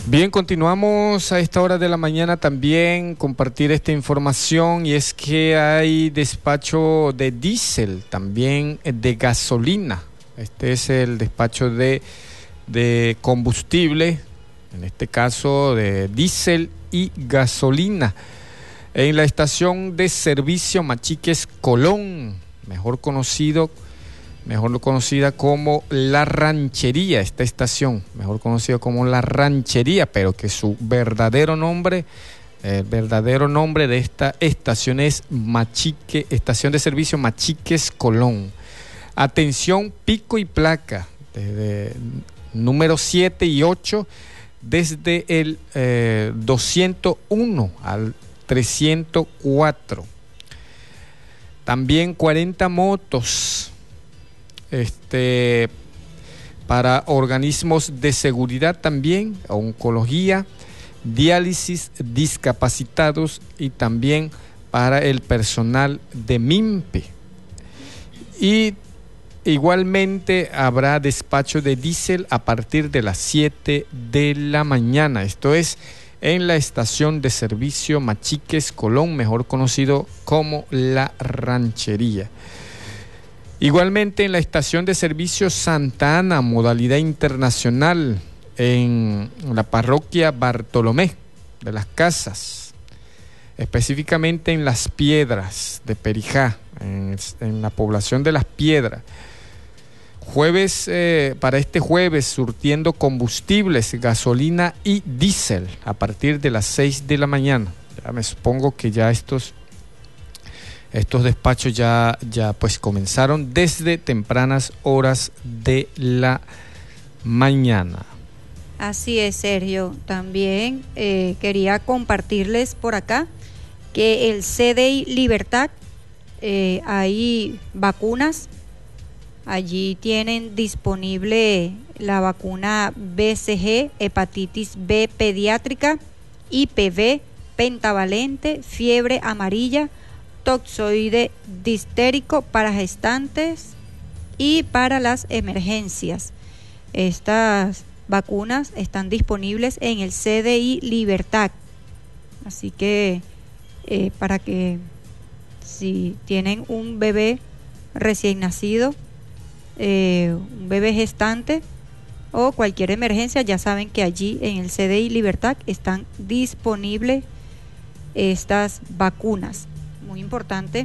Bien, continuamos a esta hora de la mañana también compartir esta información, y es que hay despacho de diésel, también de gasolina. Este es el despacho de combustible, en este caso de diésel y gasolina, en la estación de servicio Machiques Colón, mejor conocida como La Ranchería, esta estación, mejor conocida como La Ranchería, pero que su verdadero nombre, el verdadero nombre de esta estación es Estación de Servicio Machiques Colón. Atención, pico y placa, desde número 7 y 8, desde el 201 al 304. También 40 motos para organismos de seguridad también, oncología, diálisis, discapacitados y también para el personal de MIMPE. Y igualmente habrá despacho de diésel a partir de las 7 de la mañana. Esto es en la estación de servicio Machiques Colón, mejor conocido como La Ranchería. Igualmente en la estación de servicio Santa Ana, modalidad internacional, en la parroquia Bartolomé de las Casas, específicamente en Las Piedras de Perijá, en la población de Las Piedras. Para este jueves, surtiendo combustibles, gasolina y diésel a partir de las 6 de la mañana. Ya me supongo que ya estos despachos ya pues comenzaron desde tempranas horas de la mañana. Así es, Sergio. También quería compartirles por acá que el CDI Libertad, hay vacunas. Allí tienen disponible la vacuna BCG, hepatitis B pediátrica, IPV, pentavalente, fiebre amarilla, toxoide distérico para gestantes y para las emergencias. Estas vacunas están disponibles en el CDI Libertad. Así que para que si tienen un bebé recién nacido, un bebé gestante o cualquier emergencia, ya saben que allí en el CDI Libertad están disponibles estas vacunas. Muy importante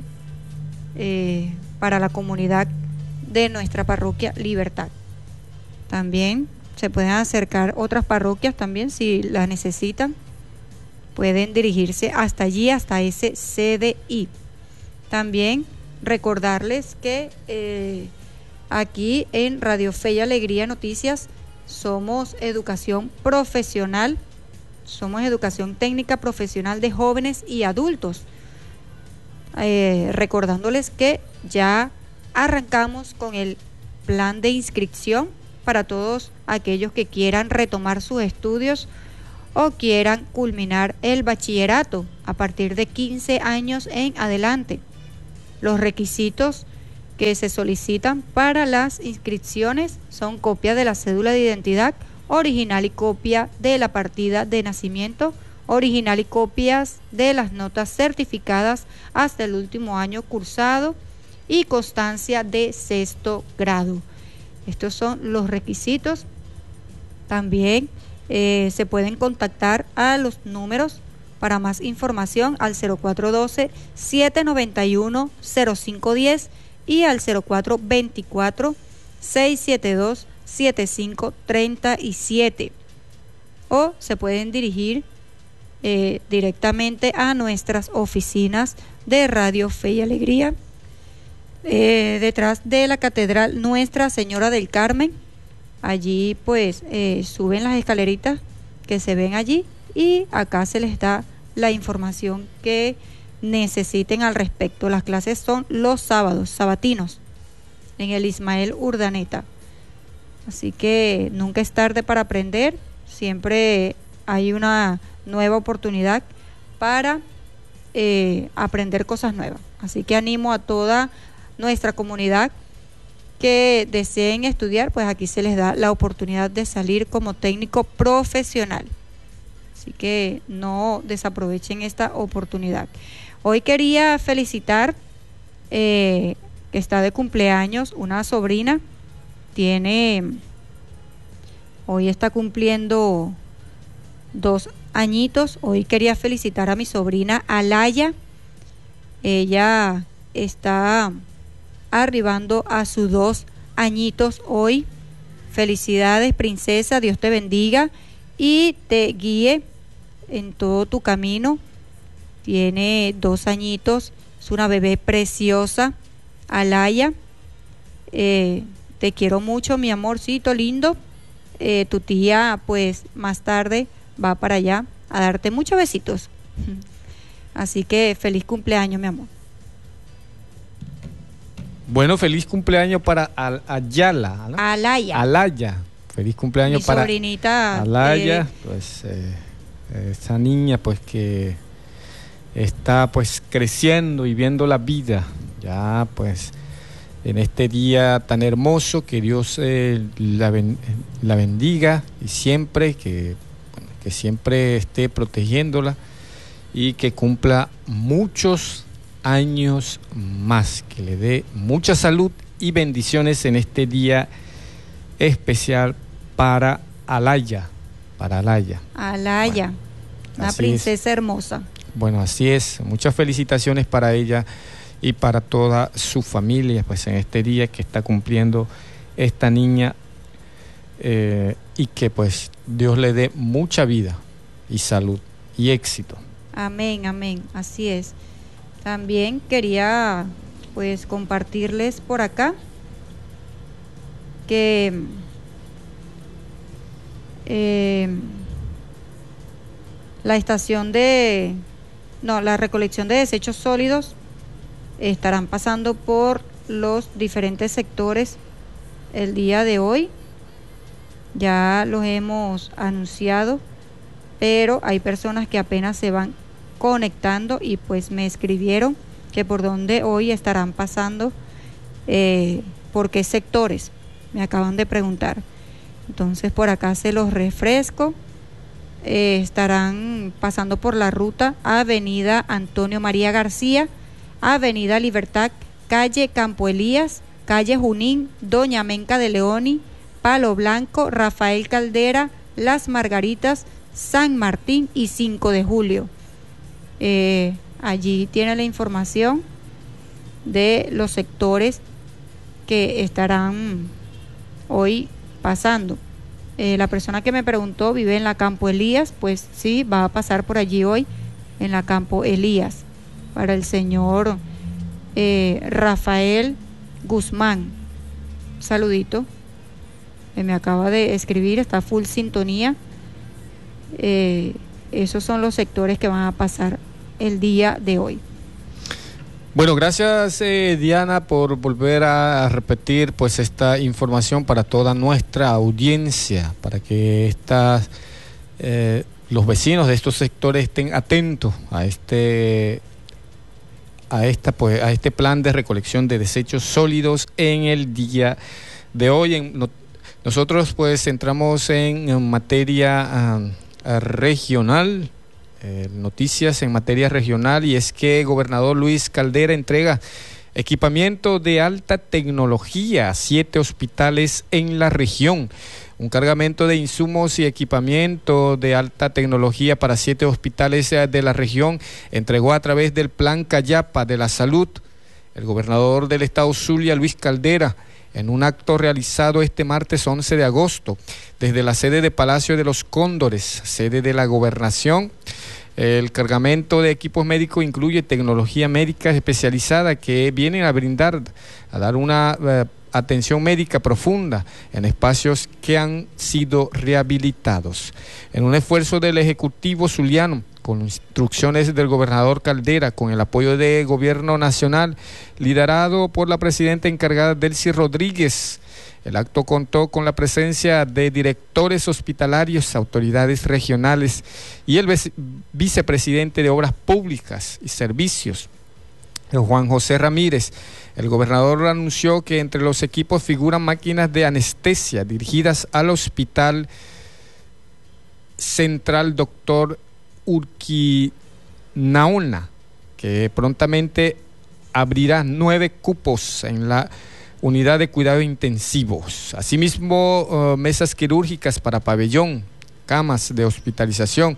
para la comunidad de nuestra parroquia Libertad. También se pueden acercar otras parroquias también si las necesitan. Pueden dirigirse hasta allí, hasta ese CDI. También recordarles que aquí en Radio Fe y Alegría Noticias somos educación profesional, somos educación técnica profesional de jóvenes y adultos. Recordándoles que ya arrancamos con el plan de inscripción para todos aquellos que quieran retomar sus estudios o quieran culminar el bachillerato a partir de 15 años en adelante. Los requisitos que se solicitan para las inscripciones son copia de la cédula de identidad original y copia de la partida de nacimiento original y copias de las notas certificadas hasta el último año cursado y constancia de 6º grado. Estos son los requisitos. También se pueden contactar a los números para más información al 0412-791-0510 y al 0424-672-7537, o se pueden dirigir directamente a nuestras oficinas de Radio Fe y Alegría, detrás de la Catedral Nuestra Señora del Carmen. Allí pues suben las escaleritas que se ven allí y acá se les da la información que necesiten al respecto. Las clases son los sábados, sabatinos, en el Ismael Urdaneta. Así que nunca es tarde para aprender, siempre hay una nueva oportunidad para aprender cosas nuevas. Así que animo a toda nuestra comunidad que deseen estudiar, pues aquí se les da la oportunidad de salir como técnico profesional. Así que no desaprovechen esta oportunidad. Hoy quería felicitar, que está de cumpleaños, una sobrina. Hoy está cumpliendo 2 añitos. Hoy quería felicitar a mi sobrina Alaya. Ella está arribando a sus 2 añitos hoy. Felicidades, princesa, Dios te bendiga y te guíe en todo tu camino. Tiene 2 añitos, es una bebé preciosa, Alaya. Te quiero mucho, mi amorcito lindo. Tu tía, pues, más tarde va para allá a darte muchos besitos. Así que feliz cumpleaños, mi amor. Bueno, feliz cumpleaños para Ayala, ¿no? Alaya. Feliz cumpleaños mi para sobrinita Alaya, pues esa niña pues que está pues creciendo y viendo la vida, ya pues en este día tan hermoso, que Dios la bendiga y siempre, que siempre esté protegiéndola y que cumpla muchos años más, que le dé mucha salud y bendiciones en este día especial para Alaya. Bueno, una princesa hermosa. Bueno, así es. Muchas felicitaciones para ella y para toda su familia, pues en este día que está cumpliendo esta niña, y que pues Dios le dé mucha vida y salud y éxito. Amén, amén, así es. También quería pues compartirles por acá que la recolección de desechos sólidos estarán pasando por los diferentes sectores el día de hoy. Ya los hemos anunciado, pero hay personas que apenas se van conectando y pues me escribieron que por dónde hoy estarán pasando, por qué sectores, me acaban de preguntar. Entonces por acá se los refresco. Estarán pasando por la ruta Avenida Antonio María García, Avenida Libertad, calle Campo Elías, calle Junín, Doña Menca de Leoni, Palo Blanco, Rafael Caldera, Las Margaritas, San Martín y 5 de Julio. Allí tiene la información de los sectores que estarán hoy pasando. La persona que me preguntó vive en la Campo Elías, pues sí, va a pasar por allí hoy en la Campo Elías para el señor Rafael Guzmán. Un saludito, me acaba de escribir, está full sintonía. Esos son los sectores que van a pasar el día de hoy. Bueno, gracias Diana por volver a repetir pues esta información para toda nuestra audiencia, para que los vecinos de estos sectores estén atentos a este plan de recolección de desechos sólidos en el día de hoy. Nosotros pues entramos en materia regional. Noticias en materia regional, y es que el gobernador Luis Caldera entrega equipamiento de alta tecnología a 7 hospitales en la región. Un cargamento de insumos y equipamiento de alta tecnología para 7 hospitales de la región entregó a través del Plan Cayapa de la Salud el gobernador del estado Zulia, Luis Caldera, en un acto realizado este martes 11 de agosto, desde la sede de Palacio de los Cóndores, sede de la Gobernación. El cargamento de equipos médicos incluye tecnología médica especializada que vienen a dar una atención médica profunda en espacios que han sido rehabilitados. En un esfuerzo del Ejecutivo zuliano, con instrucciones del gobernador Caldera, con el apoyo del Gobierno Nacional, liderado por la presidenta encargada Delcy Rodríguez, el acto contó con la presencia de directores hospitalarios, autoridades regionales y el vicepresidente de Obras Públicas y Servicios, Juan José Ramírez. El gobernador anunció que entre los equipos figuran máquinas de anestesia dirigidas al Hospital Central Doctor Urquinaona, que prontamente abrirá 9 cupos en la unidad de cuidados intensivos. Asimismo, mesas quirúrgicas para pabellón, camas de hospitalización,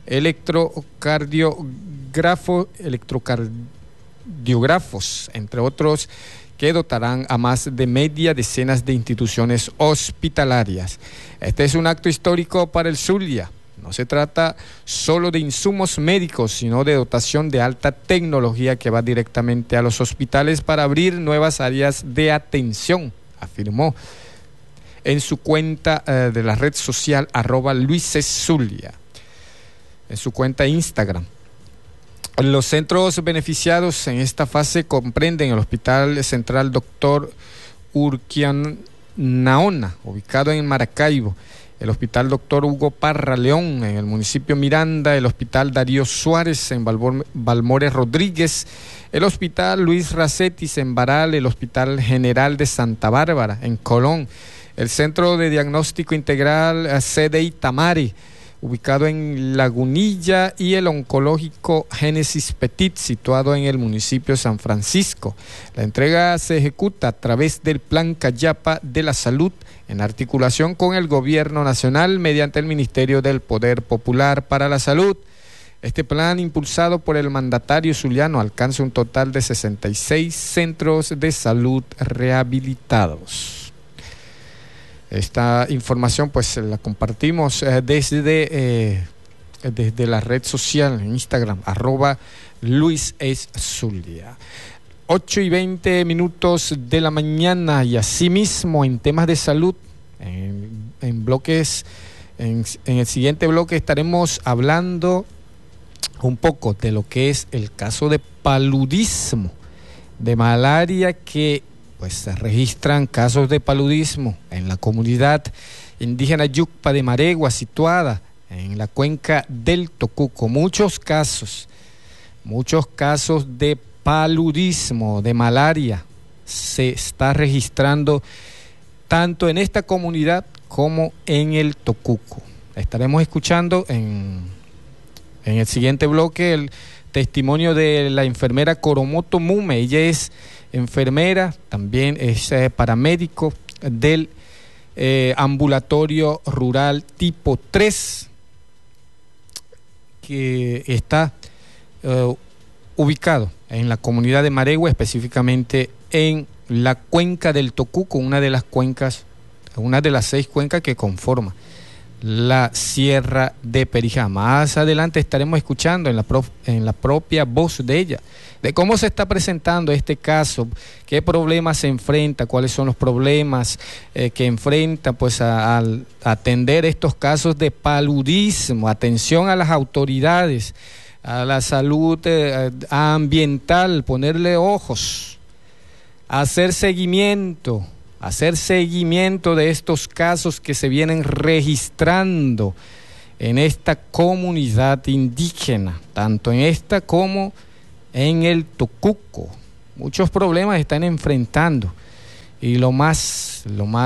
electrocardiógrafos, entre otros, que dotarán a más de media decena de instituciones hospitalarias. Este es un acto histórico para el Zulia. No se trata solo de insumos médicos, sino de dotación de alta tecnología que va directamente a los hospitales para abrir nuevas áreas de atención, afirmó en su cuenta de la red social @LuisCZulia, en su cuenta Instagram. Los centros beneficiados en esta fase comprenden el Hospital Central Doctor Urquinaona, ubicado en Maracaibo, el Hospital Doctor Hugo Parra León en el municipio Miranda, el Hospital Darío Suárez en Balmores Rodríguez, el Hospital Luis Racetis en Baral, el Hospital General de Santa Bárbara en Colón, el Centro de Diagnóstico Integral CDI Tamari, ubicado en Lagunilla, y el Oncológico Génesis Petit, situado en el municipio San Francisco. La entrega se ejecuta a través del Plan Cayapa de la Salud, en articulación con el Gobierno Nacional mediante el Ministerio del Poder Popular para la Salud. Este plan, impulsado por el mandatario zuliano, alcanza un total de 66 centros de salud rehabilitados. Esta información pues la compartimos desde la red social en Instagram, @LuisCZulia. 8:20 de la mañana, y asimismo en temas de salud, en bloques, en el siguiente bloque estaremos hablando un poco de lo que es el caso de paludismo, de malaria, que pues se registran casos de paludismo en la comunidad indígena Yucpa de Maregua, situada en la cuenca del Tocuco. Muchos casos de paludismo, de malaria, se está registrando tanto en esta comunidad como en el Tocuco. Estaremos escuchando en el siguiente bloque el testimonio de la enfermera Coromoto Mume. Ella es enfermera, también es paramédico del ambulatorio rural tipo 3, que está ubicado en la comunidad de Maregua, específicamente en la cuenca del Tocuco, una de las 6 cuencas que conforman la Sierra de Perijá. Más adelante estaremos escuchando en la propia voz de ella, de cómo se está presentando este caso, qué problemas se enfrenta, cuáles son los problemas que enfrenta pues al atender estos casos de paludismo. Atención a las autoridades, a la salud ambiental, ponerle ojos, hacer seguimiento de estos casos que se vienen registrando en esta comunidad indígena, tanto en esta como en el Tocuco. Muchos problemas están enfrentando, y lo más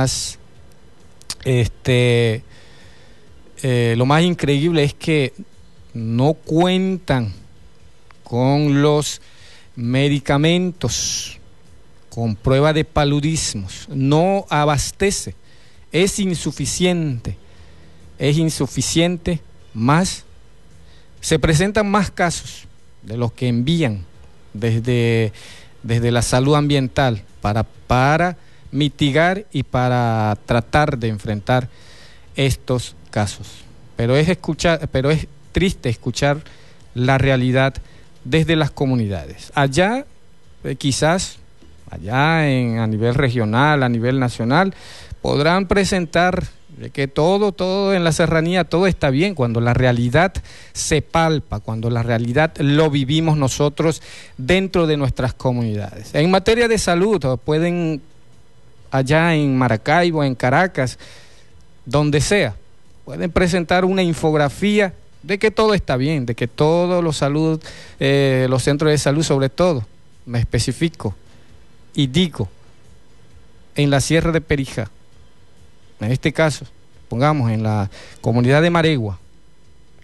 increíble es que no cuentan con los medicamentos con prueba de paludismos, no abastece, es insuficiente, más se presentan más casos de los que envían desde la salud ambiental para mitigar y para tratar de enfrentar estos casos. Pero es triste escuchar la realidad desde las comunidades. Allá, quizás a nivel regional, a nivel nacional, podrán presentar que todo en la serranía, todo está bien, cuando la realidad se palpa, cuando la realidad lo vivimos nosotros dentro de nuestras comunidades. En materia de salud, pueden allá en Maracaibo, en Caracas, donde sea, pueden presentar una infografía de que todo está bien, de que todos los centros de salud, sobre todo, me especifico y digo, en la Sierra de Perijá, en este caso, pongamos en la comunidad de Maregua,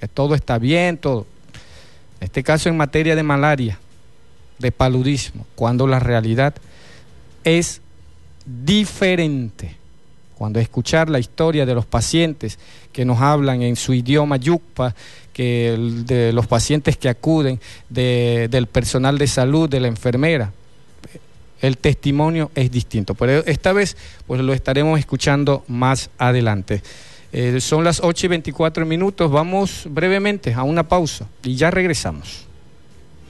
que todo está bien, todo. En este caso en materia de malaria, de paludismo, cuando la realidad es diferente. Cuando escuchar la historia de los pacientes que nos hablan en su idioma yucpa, de los pacientes que acuden, del personal de salud, de la enfermera, el testimonio es distinto. Pero esta vez pues lo estaremos escuchando más adelante. Son las 8:24, vamos brevemente a una pausa y ya regresamos.